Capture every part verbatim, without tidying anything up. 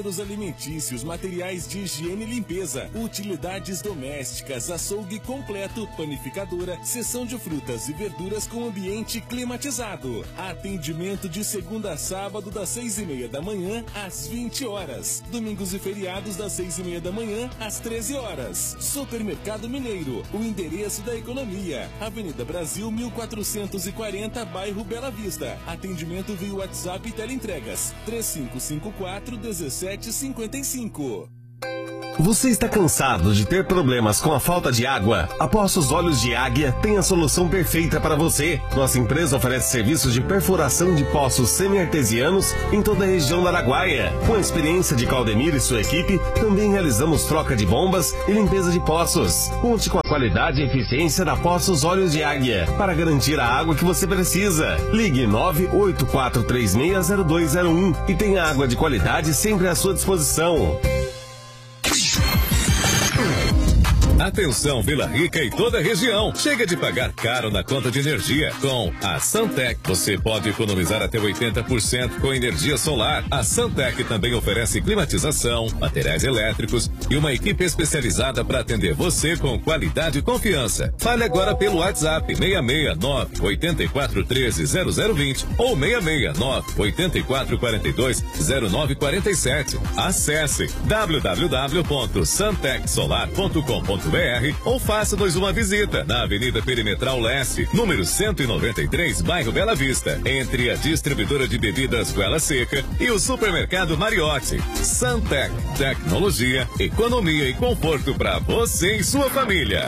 Os alimentícios, materiais de higiene e limpeza, utilidades domésticas, açougue completo, panificadora, seção de frutas e verduras com ambiente climatizado. Atendimento de segunda a sábado das seis e meia da manhã às vinte horas. Domingos e feriados das seis e meia da manhã às treze horas. Supermercado Mineiro, o endereço da economia. Avenida Brasil mil quatrocentos e quarenta, bairro Bela Vista. Atendimento via WhatsApp e teleentregas três cinco cinco quatro, dezessete cinquenta e cinco. Você está cansado de ter problemas com a falta de água? A Poços Olhos de Águia tem a solução perfeita para você. Nossa empresa oferece serviços de perfuração de poços semi-artesianos em toda a região da Araguaia. Com a experiência de Claudemir e sua equipe, também realizamos troca de bombas e limpeza de poços. Conte com a qualidade e eficiência da Poços Olhos de Águia para garantir a água que você precisa. Ligue nove oito quatro três seis zero dois zero um e tenha água de qualidade sempre à sua disposição. Atenção Vila Rica e toda a região. Chega de pagar caro na conta de energia. Com a Santec, você pode economizar até oitenta por cento com energia solar. A Santec também oferece climatização, materiais elétricos e uma equipe especializada para atender você com qualidade e confiança. Fale agora pelo WhatsApp seis seis nove, oito quatro um três, zero zero dois zero ou seis seis nove, oito quatro quatro dois, zero nove quatro sete. Acesse w w w ponto santec solar ponto com ponto b r ou faça-nos uma visita na Avenida Perimetral Leste, número cento e noventa e três, bairro Bela Vista, entre a distribuidora de bebidas Goela Seca e o supermercado Mariotti. Santec, tecnologia, economia e conforto para você e sua família.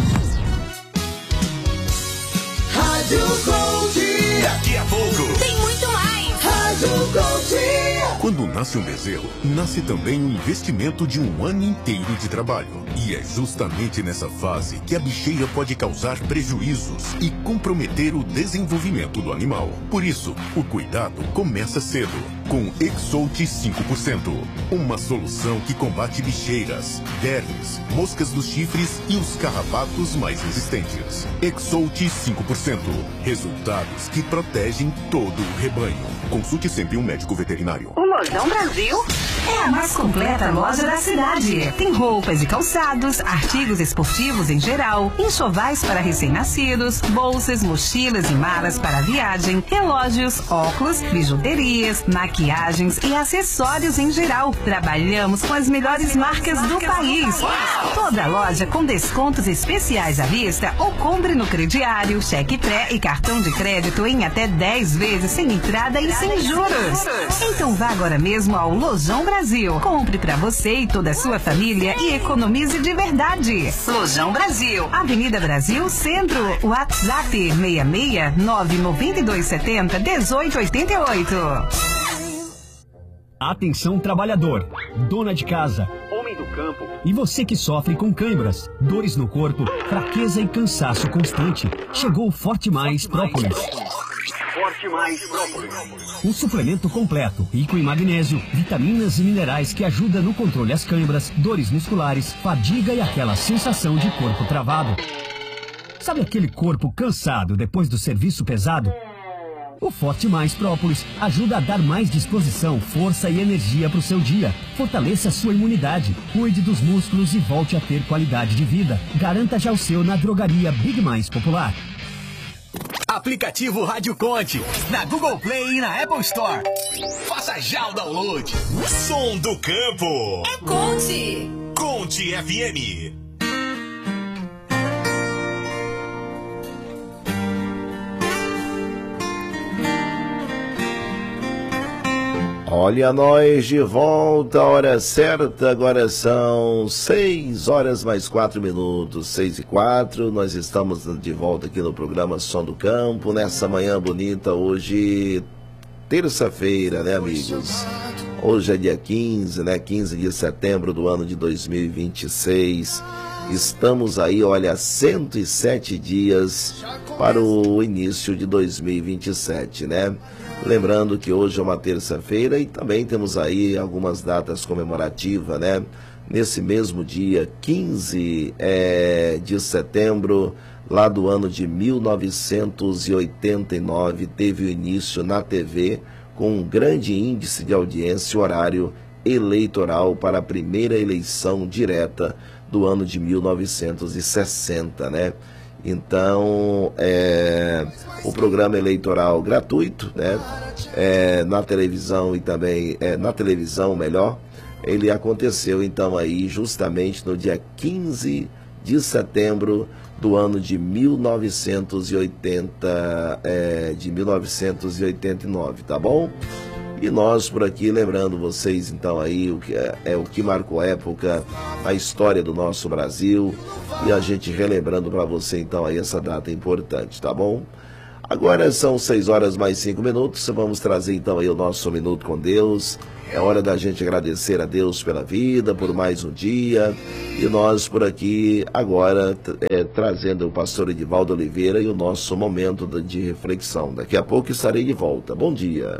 Rádio Gold. Daqui a pouco Tem muito mais. Rádio Gold. Quando nasce um bezerro, nasce também um investimento de um ano inteiro de trabalho. E é justamente nessa fase que a bicheira pode causar prejuízos e comprometer o desenvolvimento do animal. Por isso, o cuidado começa cedo, com Exolt cinco por cento. Uma solução que combate bicheiras, vermes, moscas dos chifres e os carrapatos mais resistentes. Exolt cinco por cento. Resultados que protegem todo o rebanho. Consulte sempre um médico veterinário. O Lojão Brasil é a mais completa loja da cidade. Tem roupas e calçados, artigos esportivos em geral, enxovais para recém-nascidos, bolsas, mochilas e malas para viagem, relógios, óculos, bijuterias, maquiagens e acessórios em geral. Trabalhamos com as melhores marcas do país. Toda loja com descontos especiais à vista ou compre no crediário, cheque pré e cartão de crédito em até dez vezes sem entrada e sem juros. Então vá agora mesmo ao Lojão Brasil. Compre para você e toda a sua família e economize de verdade. Lojão Brasil, Avenida Brasil, Centro. WhatsApp seis seis nove nove dois sete zero, um oito oito oito. Atenção trabalhador, dona de casa, homem do campo e você que sofre com câimbras, dores no corpo, fraqueza e cansaço constante. Chegou o Forte Mais Própolis. Forte Mais Própolis. Um suplemento completo, rico em magnésio, vitaminas e minerais que ajuda no controle das câimbras, dores musculares, fadiga e aquela sensação de corpo travado. Sabe aquele corpo cansado depois do serviço pesado? O Forte Mais Própolis ajuda a dar mais disposição, força e energia para o seu dia. Fortaleça a sua imunidade, cuide dos músculos e volte a ter qualidade de vida. Garanta já o seu na drogaria Big Mais Popular. Aplicativo Rádio Conte, na Google Play e na Apple Store. Faça já o download. Som do Campo. É Conte. Conte F M. Olha nós de volta, a hora certa, agora são seis horas mais quatro minutos, seis e quatro, nós estamos de volta aqui no programa Som do Campo, nessa manhã bonita, hoje, terça-feira, né, amigos? Hoje é dia quinze, né, quinze de setembro do ano de dois mil e vinte e seis, estamos aí, olha, cento e sete dias para o início de dois mil e vinte e sete, né? Lembrando que hoje é uma terça-feira e também temos aí algumas datas comemorativas, né? Nesse mesmo dia, quinze é, de setembro, lá do ano de mil novecentos e oitenta e nove, teve o início na T V com um grande índice de audiência, horário eleitoral para a primeira eleição direta do ano de mil novecentos e sessenta, né? Então, é, o programa eleitoral gratuito, né? É, na televisão e também, é, na televisão melhor, ele aconteceu então aí justamente no dia quinze de setembro do ano de mil novecentos e oitenta, é, de mil novecentos e oitenta e nove, tá bom? E nós por aqui lembrando vocês então aí o que é, é o que marcou a época, a história do nosso Brasil, e a gente relembrando para você então aí essa data importante, tá bom? Agora são seis horas mais cinco minutos, vamos trazer então aí o nosso Minuto com Deus. É hora da gente agradecer a Deus pela vida, por mais um dia. E nós por aqui agora é, trazendo o pastor Edivaldo Oliveira e o nosso momento de reflexão. Daqui a pouco estarei de volta. Bom dia.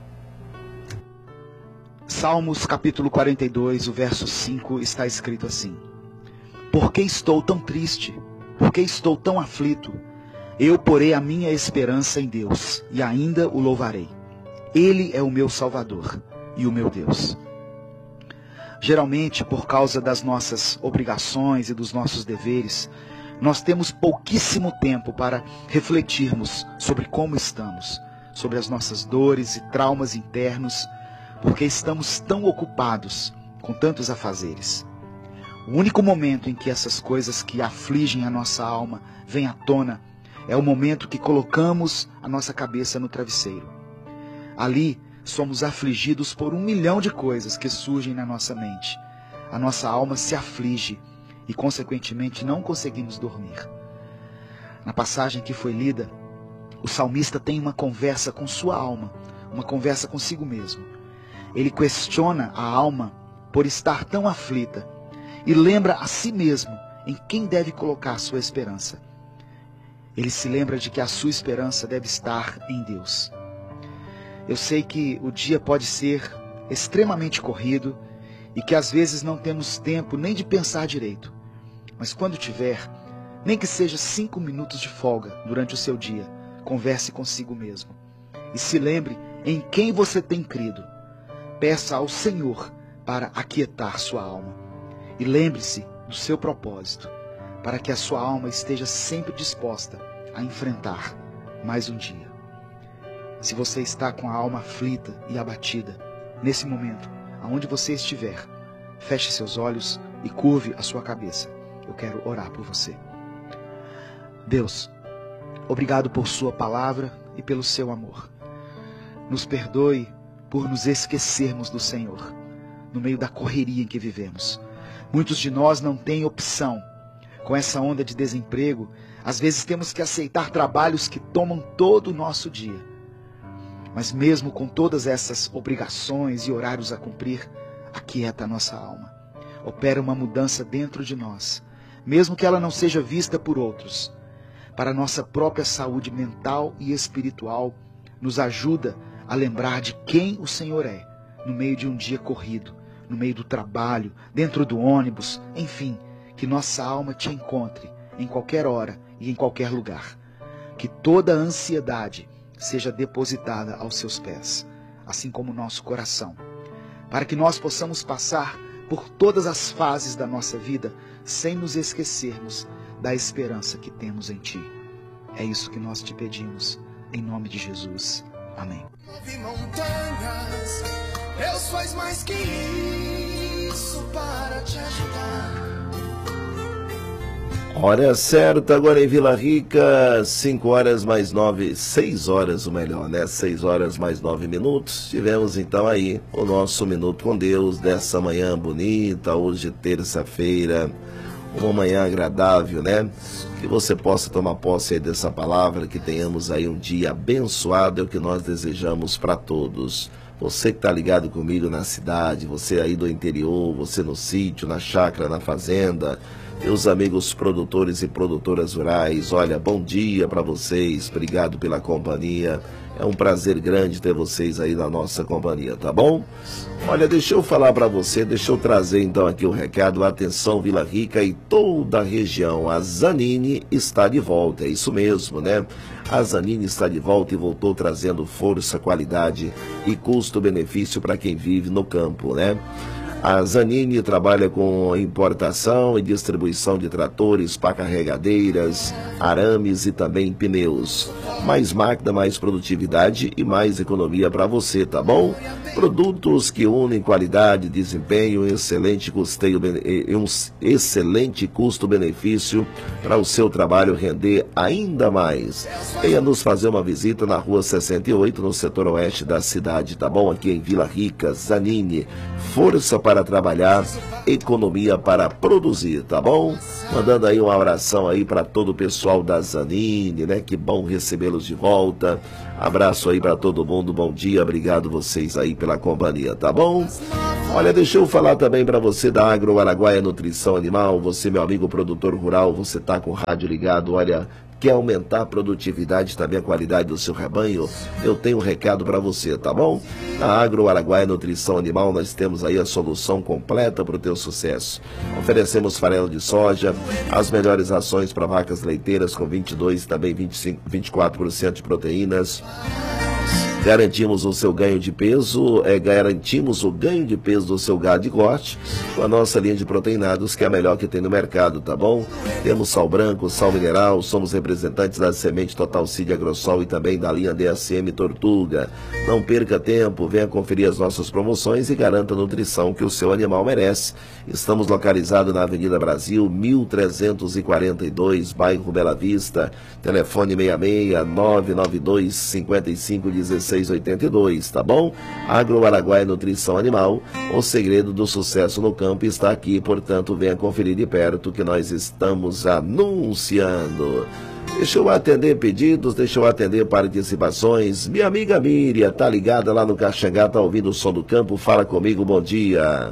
Salmos capítulo quarenta e dois, o verso cinco, está escrito assim: Por que estou tão triste? Por que estou tão aflito? Eu porei a minha esperança em Deus, e ainda o louvarei. Ele é o meu Salvador e o meu Deus. Geralmente, por causa das nossas obrigações e dos nossos deveres, nós temos pouquíssimo tempo para refletirmos sobre como estamos, sobre as nossas dores e traumas internos, porque estamos tão ocupados com tantos afazeres. O único momento em que essas coisas que afligem a nossa alma vêm à tona é o momento que colocamos a nossa cabeça no travesseiro. Ali, somos afligidos por um milhão de coisas que surgem na nossa mente. A nossa alma se aflige e, consequentemente, não conseguimos dormir. Na passagem que foi lida, o salmista tem uma conversa com sua alma, uma conversa consigo mesmo. Ele questiona a alma por estar tão aflita e lembra a si mesmo em quem deve colocar sua esperança. Ele se lembra de que a sua esperança deve estar em Deus. Eu sei que o dia pode ser extremamente corrido e que às vezes não temos tempo nem de pensar direito. Mas quando tiver, nem que seja cinco minutos de folga durante o seu dia, converse consigo mesmo. E se lembre em quem você tem crido. Peça ao Senhor para aquietar sua alma. E lembre-se do seu propósito, para que a sua alma esteja sempre disposta a enfrentar mais um dia. Se você está com a alma aflita e abatida, nesse momento, aonde você estiver, feche seus olhos e curve a sua cabeça. Eu quero orar por você. Deus, obrigado por sua palavra e pelo seu amor. Nos perdoe por nos esquecermos do Senhor, no meio da correria em que vivemos. Muitos de nós não têm opção. Com essa onda de desemprego, às vezes temos que aceitar trabalhos que tomam todo o nosso dia. Mas mesmo com todas essas obrigações e horários a cumprir, aquieta a nossa alma. Opera uma mudança dentro de nós, mesmo que ela não seja vista por outros. Para a nossa própria saúde mental e espiritual, nos ajuda a lembrar de quem o Senhor é, no meio de um dia corrido, no meio do trabalho, dentro do ônibus, enfim, que nossa alma te encontre em qualquer hora e em qualquer lugar. Que toda a ansiedade seja depositada aos seus pés, assim como o nosso coração, para que nós possamos passar por todas as fases da nossa vida sem nos esquecermos da esperança que temos em Ti. É isso que nós te pedimos, em nome de Jesus. Amém. Move montanhas, Deus faz mais que isso para te ajudar. Hora certa, agora em Vila Rica, cinco horas mais nove, seis horas o melhor, né? seis horas mais nove minutos. Tivemos então aí o nosso Minuto com Deus dessa manhã bonita, hoje terça-feira, uma manhã agradável, né? Que você possa tomar posse aí dessa palavra, que tenhamos aí um dia abençoado, é o que nós desejamos para todos. Você que está ligado comigo na cidade, você aí do interior, você no sítio, na chácara, na fazenda, meus amigos produtores e produtoras rurais, olha, bom dia para vocês, obrigado pela companhia. É um prazer grande ter vocês aí na nossa companhia, tá bom? Olha, deixa eu falar para você, deixa eu trazer então aqui o recado. Atenção, Vila Rica e toda a região. A Zanini está de volta, é isso mesmo, né? A Zanini está de volta e voltou trazendo força, qualidade e custo-benefício para quem vive no campo, né? A Zanini trabalha com importação e distribuição de tratores, pá carregadeiras, arames e também pneus. Mais máquina, mais produtividade e mais economia para você, tá bom? Produtos que unem qualidade, desempenho, excelente custeio e um excelente custo-benefício para o seu trabalho render ainda mais. Venha nos fazer uma visita na rua sessenta e oito, no setor oeste da cidade, tá bom? Aqui em Vila Rica, Zanini. Força para trabalhar, economia para produzir, tá bom? Mandando aí um abração aí para todo o pessoal da Zanini, né? Que bom recebê-los de volta. Abraço aí para todo mundo, bom dia, obrigado vocês aí pela companhia, tá bom? Olha, deixa eu falar também para você da Agro Araguaia Nutrição Animal, você meu amigo produtor rural, você tá com o rádio ligado, olha, quer aumentar a produtividade e também a qualidade do seu rebanho? Eu tenho um recado para você, tá bom? Na Agro Araguaia Nutrição Animal nós temos aí a solução completa para o teu sucesso. Oferecemos farelo de soja, as melhores ações para vacas leiteiras com vinte e dois e também vinte e cinco, vinte e quatro por cento de proteínas. Garantimos o seu ganho de peso, é, garantimos o ganho de peso do seu gado de corte com a nossa linha de proteinados, que é a melhor que tem no mercado, tá bom? Temos sal branco, sal mineral, somos representantes da semente Total Seed Agrosol e também da linha D S M Tortuga. Não perca tempo, venha conferir as nossas promoções e garanta a nutrição que o seu animal merece. Estamos localizados na Avenida Brasil, mil trezentos e quarenta e dois, bairro Bela Vista, telefone seis seis, nove nove dois, cinco cinco, um seis oito dois, tá bom? Agro Araguaia Nutrição Animal, o segredo do sucesso no campo está aqui, portanto, venha conferir de perto que nós estamos anunciando. Deixa eu atender pedidos, deixa eu atender participações. Minha amiga Miriam, tá ligada lá no Caxangá, tá ouvindo o som do campo, fala comigo, bom dia.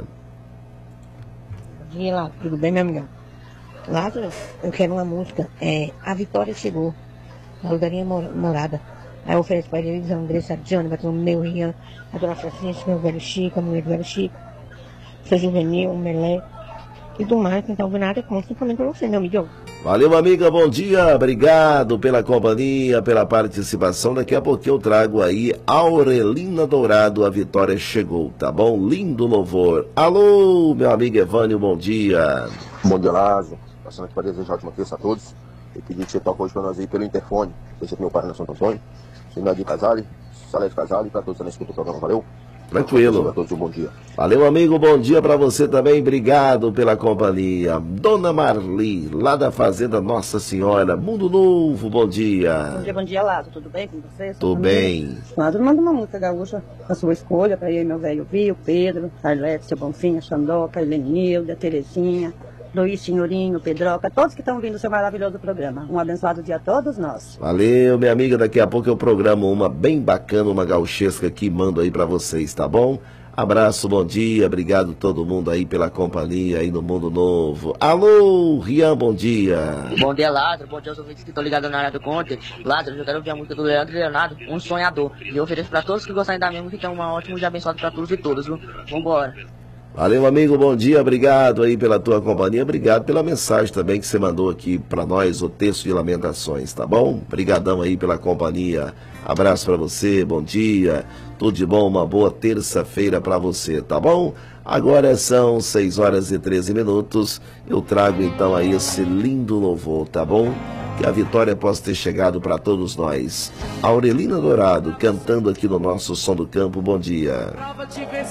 Bom dia, Lázaro, tudo bem, meu amigo? Lázaro, eu quero uma música, é A Vitória Chegou, da Lugarinha Morada. Aí eu ofereço para ele, a Andressa, a Diana, vai ter o meu Rian, a Dona Francisca, meu velho Chico, a mulher do velho Chico, o seu Juvenil, o Melé, e do mais, quem tá ouvindo nada, conto simplesmente para você, meu amigo. Valeu, amiga, bom dia, obrigado pela companhia, pela participação. Daqui a pouquinho eu trago aí Aurelina Dourado, A Vitória Chegou, tá bom? Lindo louvor. Alô, meu amigo Evânio, bom dia. Bom dia, Lázaro. Passando aqui para desejar ótima terça a todos. Eu pedi que você toque hoje para nós aí pelo interfone. Deixa aqui meu pai na Santo Antônio. Nadir Casale, Salete Casale, para todos que escutam o programa, valeu? Tranquilo. Para todos um bom dia. Valeu, amigo, bom dia para você também, obrigado pela companhia. Dona Marli, lá da Fazenda Nossa Senhora, Mundo Novo, bom dia. Bom dia, bom dia, Lázaro, tudo bem com você? Tudo bem. Lázaro, manda uma música gaúcha, a sua escolha, para eu e meu velho Vio, Pedro, Arlete, seu Bonfim, a Xandoca, a Helenilda, a Terezinha, Luiz, Senhorinho, Pedroca, todos que estão ouvindo o seu maravilhoso programa. Um abençoado dia a todos nós. Valeu, minha amiga. Daqui a pouco eu programo uma bem bacana, uma gauchesca que mando aí pra vocês, tá bom? Abraço, bom dia, obrigado a todo mundo aí pela companhia aí no Mundo Novo. Alô, Rian, bom dia. Bom dia, Lázaro, bom dia aos ouvintes que estão ligados na área do Conte. Lázaro, eu quero ouvir a música do Leandro Leonardo, Um Sonhador. E eu ofereço pra todos que gostarem da minha música, então uma ótima e abençoada pra todos e todas, viu? Vambora. Valeu, amigo, bom dia, obrigado aí pela tua companhia, obrigado pela mensagem também que você mandou aqui para nós, o texto de lamentações, tá bom? Obrigadão aí pela companhia, abraço para você, bom dia, tudo de bom, uma boa terça-feira para você, tá bom? Agora são seis horas e treze minutos, eu trago então aí esse lindo louvor, tá bom? Que a vitória possa ter chegado para todos nós. Aurelina Dourado, cantando aqui no nosso Som do Campo, bom dia.